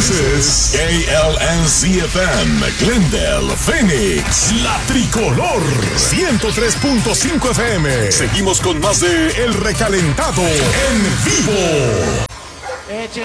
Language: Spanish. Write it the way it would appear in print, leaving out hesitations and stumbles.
This is KLNZ-FM, Glendale, Phoenix, La Tricolor, 103.5 FM. Seguimos con más de El Recalentado en vivo.